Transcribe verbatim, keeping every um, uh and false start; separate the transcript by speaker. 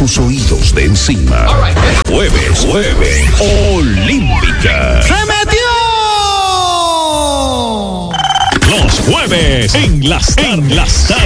Speaker 1: tus oídos de encima. Right. Jueves, jueves, Olímpica.
Speaker 2: ¡Se metió!
Speaker 1: Los jueves en las en las